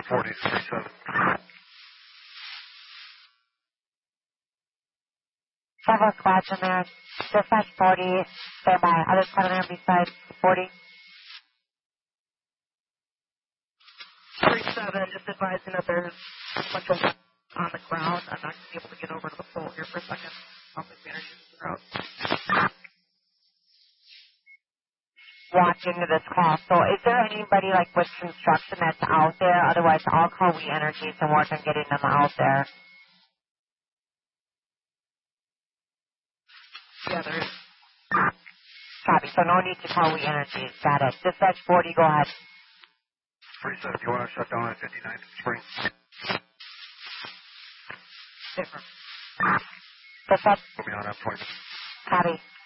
40, 37. 7 squads in there. Dispatch 40, stand by. Other squad in there besides 40? 37, just advising that there's a bunch of on the ground. I'm not going to be able to get over to the pole here for a second. I'll take the energy route. Watching this call. So is there anybody like with construction that's out there? Otherwise, I'll call We Energies and work on getting them out there. Yeah, there is. Copy. So no need to call We Energies. Got it. Dispatch 40, go ahead. 37, you want to shut down at 59th Spring? Different. Dispatch. Put me on that point. Copy.